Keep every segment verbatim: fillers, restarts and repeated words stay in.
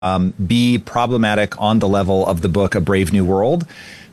um, be problematic on the level of the book A Brave New World.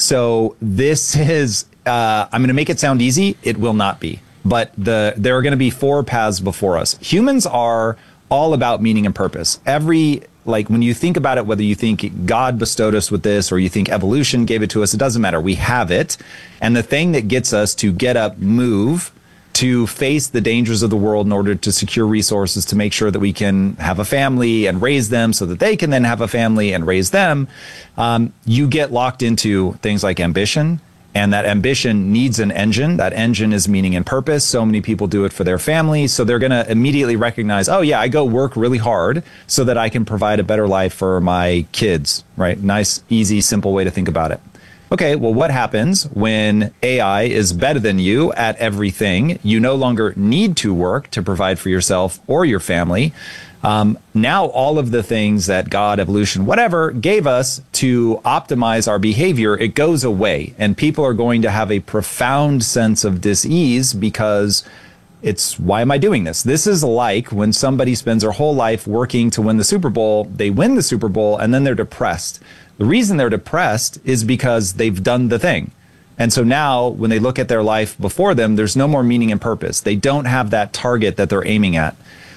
So this is, uh, I'm going to make it sound easy. It will not be. But the there are going to be four paths before us. Humans are all about meaning and purpose. Every, like when you think about it, whether you think God bestowed us with this or you think evolution gave it to us, it doesn't matter. We have it. And the thing that gets us to get up, move, to face the dangers of the world in order to secure resources to make sure that we can have a family and raise them so that they can then have a family and raise them, um, you get locked into things like ambition. And that ambition needs an engine. That engine is meaning and purpose. So many people do it for their family. So they're going to immediately recognize, oh, yeah, I go work really hard so that I can provide a better life for my kids, right? Nice, easy, simple way to think about it. Okay, well, what happens when A I is better than you at everything? You no longer need to work to provide for yourself or your family. Um, now, all of the things that God, evolution, whatever gave us to optimize our behavior, it goes away. And people are going to have a profound sense of dis-ease because it's, why am I doing this? This is like when somebody spends their whole life working to win the Super Bowl, they win the Super Bowl, and then they're depressed. The reason they're depressed is because they've done the thing. And so now when they look at their life before them, there's no more meaning and purpose. They don't have that target that they're aiming at.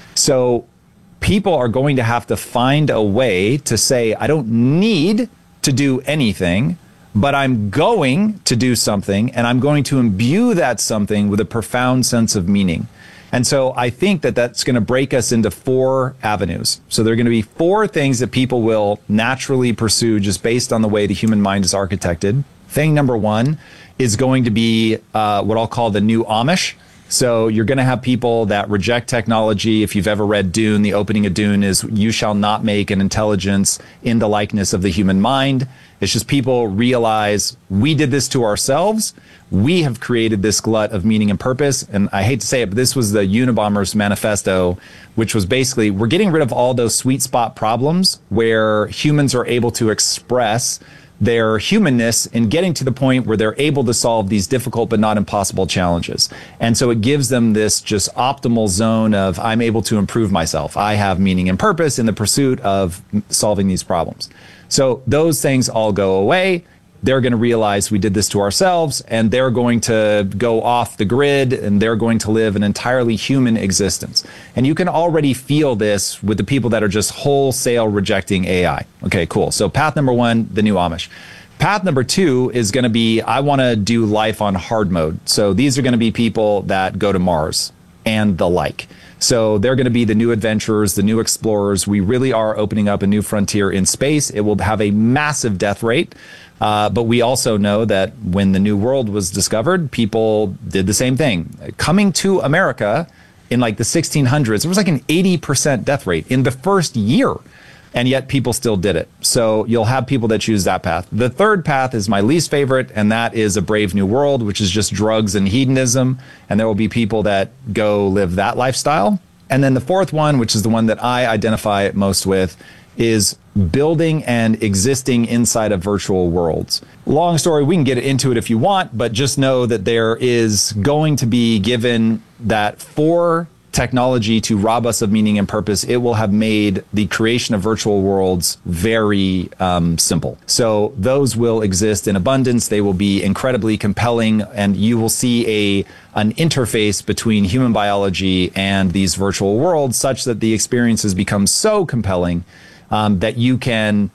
So people are going to have to find a way to say, I don't need to do anything, but I'm going to do something, and I'm going to imbue that something with a profound sense of meaning. And so I think that that's going to break us into four avenues. So there are going to be four things that people will naturally pursue just based on the way the human mind is architected. Thing number one is going to be uh, what I'll call the new Amish. So you're going to have people that reject technology. If you've ever read Dune, the opening of Dune is, you shall not make an intelligence in the likeness of the human mind. It's just people realize we did this to ourselves. We have created this glut of meaning and purpose. And I hate to say it, but this was the Unabomber's manifesto, which was basically, we're getting rid of all those sweet spot problems where humans are able to express their humanness in getting to the point where they're able to solve these difficult but not impossible challenges. And so it gives them this just optimal zone of, I'm able to improve myself. I have meaning and purpose in the pursuit of solving these problems. So those things all go away. They're going to realize we did this to ourselves, and they're going to go off the grid, and they're going to live an entirely human existence. And you can already feel this with the people that are just wholesale rejecting A I. Okay, cool. So path number one, the new Amish. Path number two is going to be, I want to do life on hard mode. So these are going to be people that go to Mars and the like. So they're going to be the new adventurers, the new explorers. We really are opening up a new frontier in space. It will have a massive death rate. Uh, but we also know that when the New World was discovered, people did the same thing. Coming to America in like the sixteen hundreds, there was like an eighty percent death rate in the first year. And yet people still did it. So you'll have people that choose that path. The third path is my least favorite, and that is A Brave New World, which is just drugs and hedonism. And there will be people that go live that lifestyle. And then the fourth one, which is the one that I identify most with, is building and existing inside of virtual worlds. Long story, we can get into it if you want, but just know that there is going to be, given that for technology to rob us of meaning and purpose, it will have made the creation of virtual worlds very um, simple. So those will exist in abundance. They will be incredibly compelling, and you will see a an interface between human biology and these virtual worlds such that the experiences become so compelling um, that you can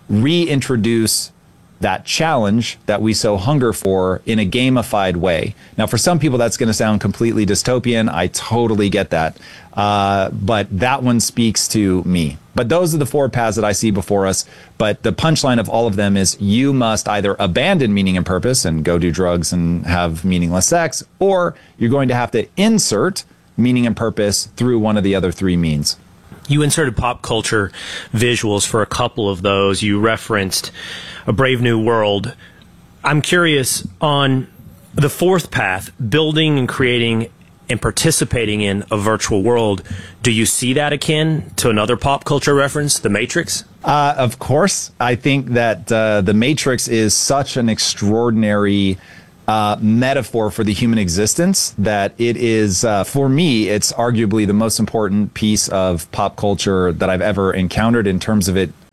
reintroduce that challenge that we so hunger for in a gamified way. Now, for some people, that's going to sound completely dystopian. I totally get that. Uh, but that one speaks to me. But those are the four paths that I see before us. But the punchline of all of them is you must either abandon meaning and purpose and go do drugs and have meaningless sex, or you're going to have to insert meaning and purpose through one of the other three means. You inserted pop culture visuals for a couple of those. You referenced A Brave New World. I'm curious on the fourth path, building and creating and participating in a virtual world. Do you see that akin to another pop culture reference, The Matrix? Uh, of course. I think that uh, The Matrix is such an extraordinary Uh, metaphor for the human existence that it is, uh, for me, it's arguably the most important piece of pop culture that I've ever encountered in terms of it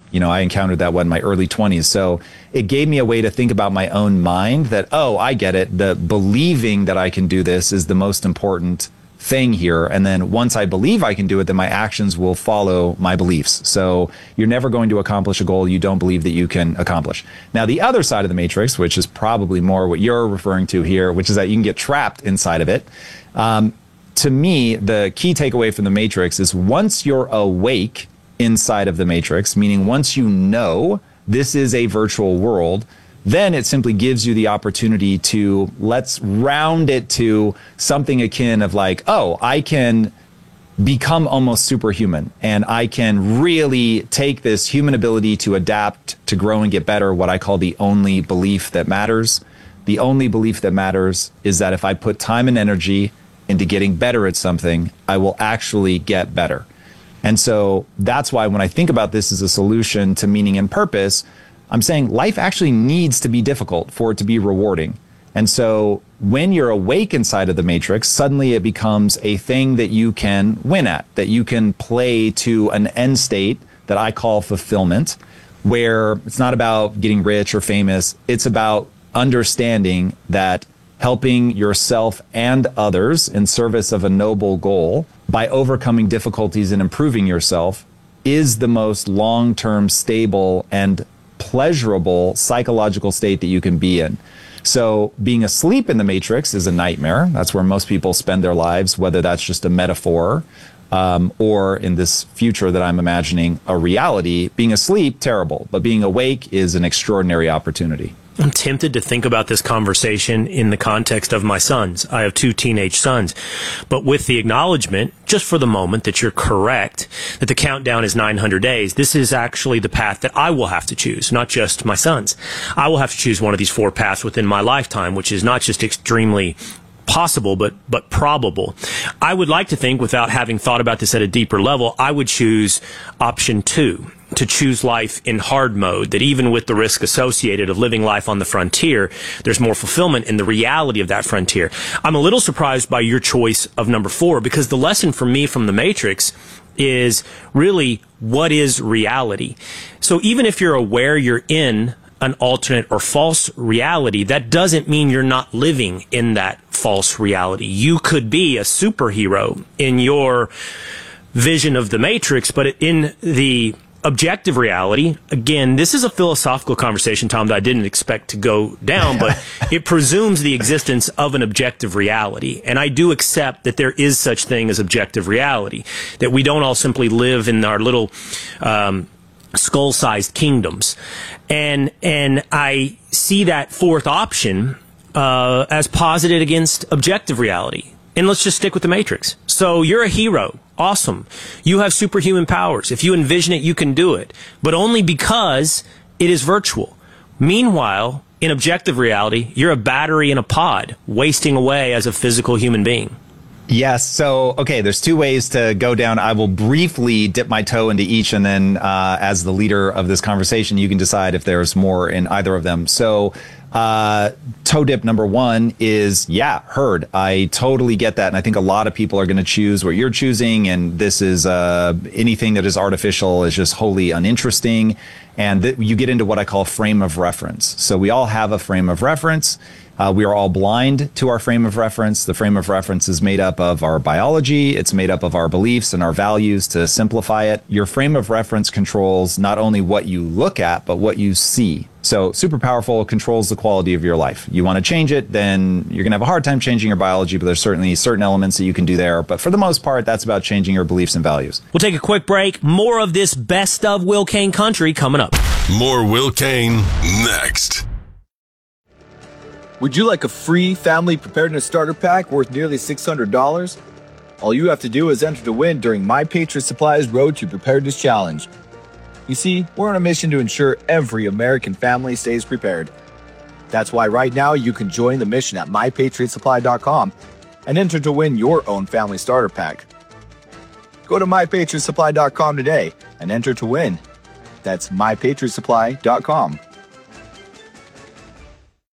You know, I encountered that one in my early twenties. So it gave me a way to think about my own mind that, oh, I get it. The believing that I can do this is the most important thing here. And then once I believe I can do it, then my actions will follow my beliefs. So you're never going to accomplish a goal you don't believe that you can accomplish. Now, the other side of the matrix, which is probably more what you're referring to here, which is that you can get trapped inside of it. Um, to me, the key takeaway from the matrix is once you're awake inside of the matrix, meaning once you know this is a virtual world, then it simply gives you the opportunity to, let's round it to something akin of like, oh, I can become almost superhuman and I can really take this human ability to adapt, to grow and get better, what I call the only belief that matters. The only belief that matters is that if I put time and energy into getting better at something, I will actually get better. And so that's why when I think about this as a solution to meaning and purpose, I'm saying life actually needs to be difficult for it to be rewarding. And so when you're awake inside of the matrix, suddenly it becomes a thing that you can win at, that you can play to an end state that I call fulfillment, where it's not about getting rich or famous. It's about understanding that helping yourself and others in service of a noble goal by overcoming difficulties and improving yourself is the most long-term stable and pleasurable psychological state that you can be in. So being asleep in the matrix is a nightmare. That's where most people spend their lives, whether that's just a metaphor um, or in this future that I'm imagining, a reality. Being asleep, terrible, but being awake is an extraordinary opportunity. I'm tempted to think about this conversation in the context of my sons. I have two teenage sons, but with the acknowledgement, just for the moment, that you're correct, that the countdown is nine hundred days. This is actually the path that I will have to choose, not just my sons. I will have to choose one of these four paths within my lifetime, which is not just extremely possible, but but probable. I would like to think, without having thought about this at a deeper level, I would choose option two, to choose life in hard mode, that even with the risk associated of living life on the frontier, there's more fulfillment in the reality of that frontier. I'm a little surprised by your choice of number four, because the lesson for me from the Matrix is really, what is reality? So even if you're aware you're in an alternate or false reality, that doesn't mean you're not living in that false reality. You could be a superhero in your vision of the Matrix, but in the objective reality, again, this is a philosophical conversation, Tom, that I didn't expect to go down, but it presumes the existence of an objective reality. And I do accept that there is such thing as objective reality, that we don't all simply live in our little um, skull-sized kingdoms. And and I see that fourth option uh, as posited against objective reality. And let's just stick with the Matrix. So you're a hero. Awesome. You have superhuman powers. If you envision it, you can do it. But only because it is virtual. Meanwhile, in objective reality, you're a battery in a pod, wasting away as a physical human being. Yes. So, okay, there's two ways to go down. I will briefly dip my toe into each, and then uh, as the leader of this conversation, you can decide if there's more in either of them. So, uh, toe dip number one is, yeah, heard. I totally get that. And I think a lot of people are going to choose what you're choosing. And this is uh, anything that is artificial is just wholly uninteresting. And th- you get into what I call frame of reference. So we all have a frame of reference. Uh, we are all blind to our frame of reference. The frame of reference is made up of our biology. It's made up of our beliefs and our values, to simplify it. Your frame of reference controls not only what you look at, but what you see. So super powerful, controls the quality of your life. You want to change it, then you're going to have a hard time changing your biology, but there's certainly certain elements that you can do there. But for the most part, that's about changing your beliefs and values. We'll take a quick break. More of this best of Will Cain country coming up. More Will Cain next. Would you like a free family preparedness starter pack worth nearly six hundred dollars? All you have to do is enter to win during My Patriot Supply's Road to Preparedness Challenge. You see, we're on a mission to ensure every American family stays prepared. That's why right now you can join the mission at my patriot supply dot com and enter to win your own family starter pack. Go to my patriot supply dot com today and enter to win. That's my patriot supply dot com.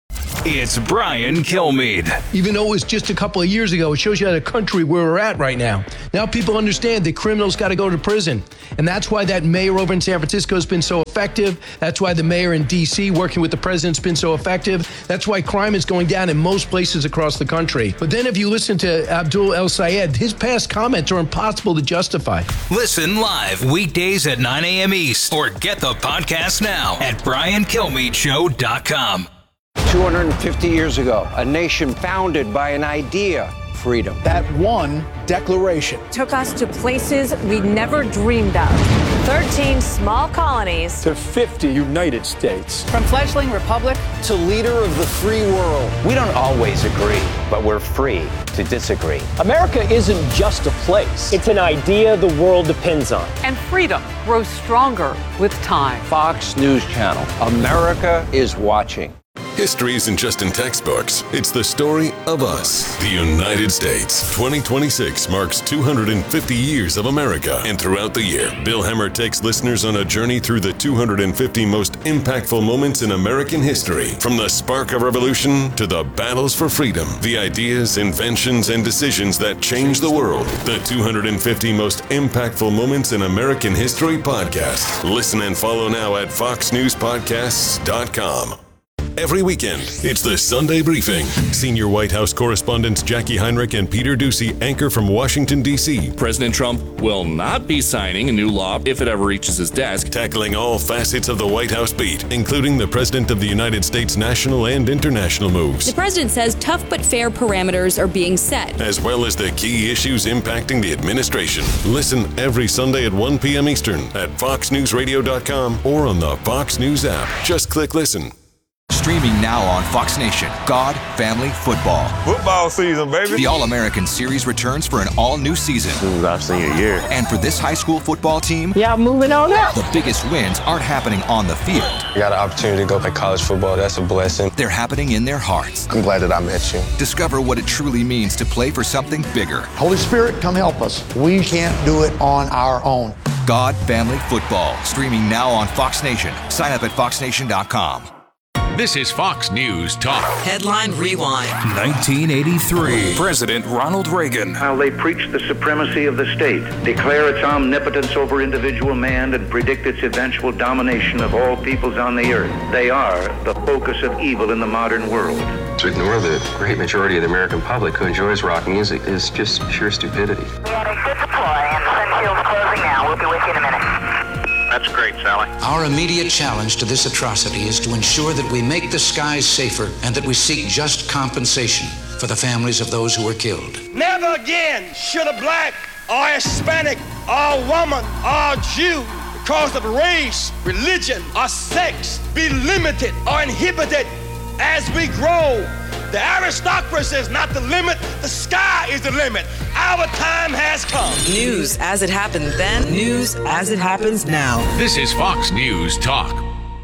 it's Brian Kilmeade. Even though it was just a couple of years ago, it shows you the country where we're at right now. Now people understand that criminals got to go to prison. And that's why that mayor over in San Francisco has been so effective. That's why the mayor in D C working with the president's been so effective. That's why crime is going down in most places across the country. But then if you listen to Abdul El Sayed, his past comments are impossible to justify. Listen live weekdays at nine a.m. East or get the podcast now at brian kilmeade show dot com. two hundred fifty years ago, a nation founded by an idea, freedom. That one declaration took us to places we never dreamed of. thirteen small colonies to fifty United States. From fledgling republic to leader of the free world. We don't always agree, but we're free to disagree. America isn't just a place. It's an idea the world depends on. And freedom grows stronger with time. Fox News Channel. America is watching. History isn't just in textbooks. It's the story of us, the United States. twenty twenty-six marks two hundred fifty years of America. And throughout the year, Bill Hemmer takes listeners on a journey through the two hundred fifty most impactful moments in American history. From the spark of revolution to the battles for freedom, the ideas, inventions, and decisions that changed the world. The two hundred fifty most impactful moments in American history podcast. Listen and follow now at fox news podcasts dot com. Every weekend, it's the Sunday Briefing. Senior White House correspondents Jackie Heinrich and Peter Doocy anchor from Washington, D C President Trump will not be signing a new law if it ever reaches his desk. Tackling all facets of the White House beat, including the President of the United States' national and international moves. The President says tough but fair parameters are being set, as well as the key issues impacting the administration. Listen every Sunday at one p.m. Eastern at fox news radio dot com or on the Fox News app. Just click listen. Streaming now on Fox Nation, God, Family, Football. Football season, baby. The All-American Series returns for an all-new season. This is our senior year. And for this high school football team, yeah, moving on up. The biggest wins aren't happening on the field. I got an opportunity to go play college football. That's a blessing. They're happening in their hearts. I'm glad that I met you. Discover what it truly means to play for something bigger. Holy Spirit, come help us. We can't do it on our own. God, Family, Football. Streaming now on Fox Nation. Sign up at fox nation dot com. This is Fox News Talk. Headline Rewind. nineteen eighty-three. President Ronald Reagan. While they preach the supremacy of the state, declare its omnipotence over individual man, and predict its eventual domination of all peoples on the earth, they are the focus of evil in the modern world. To ignore the great majority of the American public who enjoys rock music is just pure stupidity. We had a good deploy, and the sun shield's closing now. We'll be with you in a minute. That's great, Sally. Our immediate challenge to this atrocity is to ensure that we make the skies safer and that we seek just compensation for the families of those who were killed. Never again should a black or Hispanic or woman or Jew, because of race, religion, or sex, be limited or inhibited as we grow. The aristocracy is not the limit. The sky is the limit. Our time has come. News as it happened then. News as it happens now. This is Fox News Talk.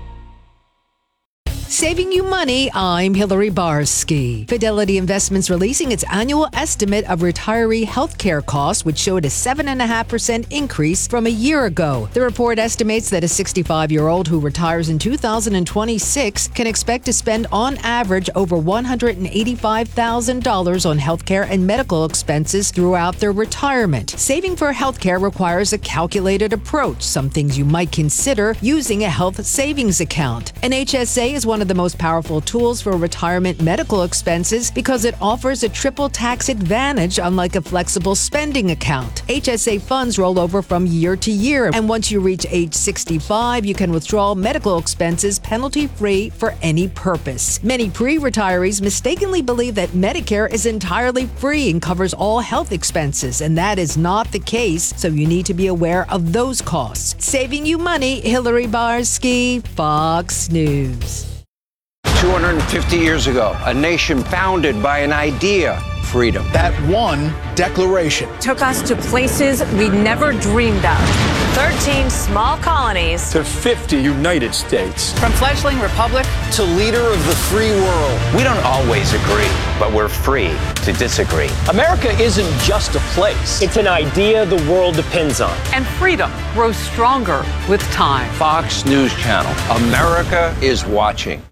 Saving you money, I'm Hillary Barsky. Fidelity Investments releasing its annual estimate of retiree health care costs, which showed a seven point five percent increase from a year ago. The report estimates that a sixty-five-year-old who retires in two thousand twenty-six can expect to spend on average over one hundred eighty-five thousand dollars on health care and medical expenses throughout their retirement. Saving for health care requires a calculated approach, some things you might consider using a health savings account. An H S A is one of the most powerful tools for retirement medical expenses because it offers a triple tax advantage, unlike a flexible spending account. H S A funds roll over from year to year, and once you reach age sixty-five, you can withdraw medical expenses penalty-free for any purpose. Many pre-retirees mistakenly believe that Medicare is entirely free and covers all health expenses, and that is not the case, so you need to be aware of those costs. Saving you money, Hillary Barsky, Fox News. two hundred fifty years ago, a nation founded by an idea, freedom. That one declaration took us to places we never dreamed of. thirteen small colonies to fifty United States. From fledgling republic to leader of the free world. We don't always agree, but we're free to disagree. America isn't just a place. It's an idea the world depends on. And freedom grows stronger with time. Fox News Channel. America is watching.